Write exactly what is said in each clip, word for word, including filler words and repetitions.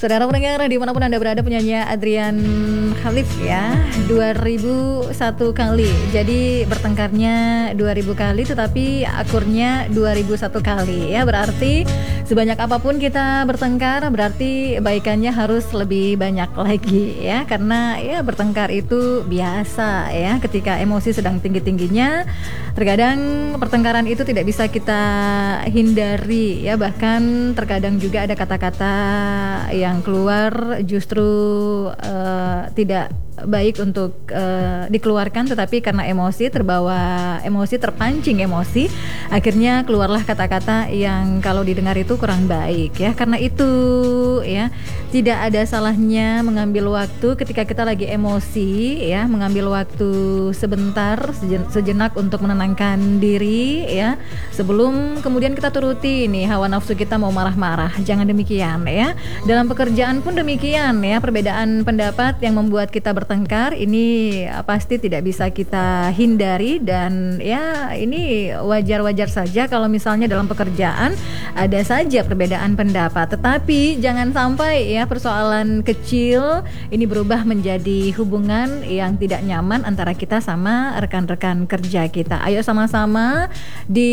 Saudara pendengar dimanapun Anda berada, penyanyi Adrian Khalif ya, dua ribu satu kali. Jadi bertengkarnya dua ribu kali tetapi akurnya dua ribu satu kali ya. Berarti sebanyak apapun kita bertengkar berarti baikannya harus lebih banyak lagi ya. Karena ya bertengkar itu biasa ya, ketika emosi sedang tinggi-tingginya. Terkadang pertengkaran itu tidak bisa kita hindari ya, bahkan terkadang juga ada kata-kata yang keluar justru uh, tidak baik untuk uh, dikeluarkan, tetapi karena emosi, terbawa emosi, terpancing emosi, akhirnya keluarlah kata-kata yang kalau didengar itu kurang baik ya. Karena itu ya, tidak ada salahnya mengambil waktu ketika kita lagi emosi ya, mengambil waktu sebentar sejen- sejenak untuk menenangkan diri ya, sebelum kemudian kita turuti nih hawa nafsu kita mau marah-marah. Jangan demikian ya. Dalam pekerjaan pun demikian ya, perbedaan pendapat yang membuat kita bertengkar ini pasti tidak bisa kita hindari, dan ya ini wajar-wajar saja kalau misalnya dalam pekerjaan ada saja perbedaan pendapat. Tetapi jangan sampai ya persoalan kecil ini berubah menjadi hubungan yang tidak nyaman antara kita sama rekan-rekan kerja kita. Ayo sama-sama di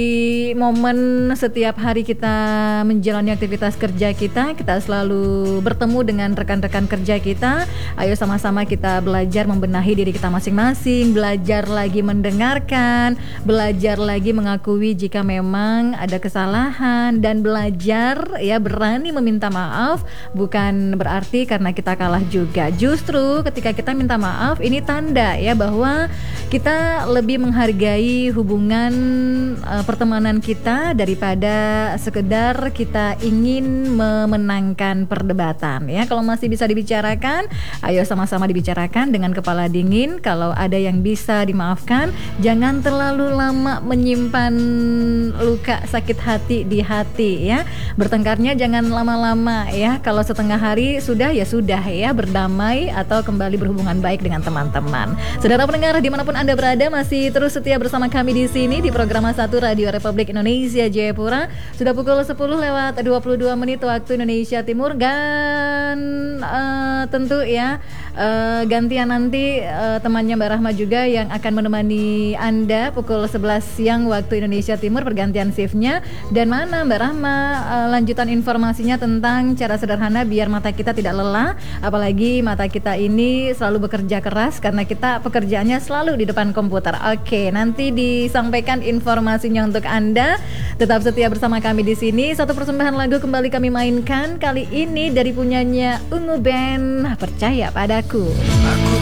momen setiap hari kita menjalani aktivitas kerja kita, kita selalu bertemu dengan rekan-rekan kerja kita. Ayo sama-sama kita belajar membenahi diri kita masing-masing, belajar lagi mendengarkan, belajar lagi mengakui jika memang ada kesalahan, dan belajar ya berani meminta maaf. Bukan berarti karena kita kalah juga. Justru ketika kita minta maaf ini tanda ya bahwa kita lebih menghargai hubungan uh, pertemanan kita daripada sekedar kita ingin memenangkan perdebatan ya. Kalau masih bisa dibicarakan, ayo sama-sama dibicarakan dengan kepala dingin. Kalau ada yang bisa dimaafkan, jangan terlalu lama menyimpan luka sakit hati di hati ya. Bertengkarnya jangan lama-lama ya. Kalau setengah hari sudah ya sudah ya, berdamai atau kembali berhubungan baik dengan teman-teman. Saudara pendengar dimanapun Anda berada, masih terus setia bersama kami di sini di program satu Radio Republik Indonesia Jayapura. Sudah pukul sepuluh lewat dua puluh dua menit waktu Indonesia Timur, dan uh, tentu ya uh, gantian nanti uh, temannya Mbak Rahma juga yang akan menemani Anda pukul sebelas siang waktu Indonesia Timur, pergantian shiftnya. Dan mana Mbak Rahma uh, lanjutan informasinya tentang cara sederhana biar mata kita tidak lelah, apalagi mata kita ini selalu bekerja keras karena kita pekerjaannya selalu di depan komputer. Oke, nanti disampaikan informasinya untuk Anda. Tetap setia bersama kami di sini. Satu persembahan lagu kembali kami mainkan kali ini dari punyanya Ungu Band, Percaya Padaku. Aku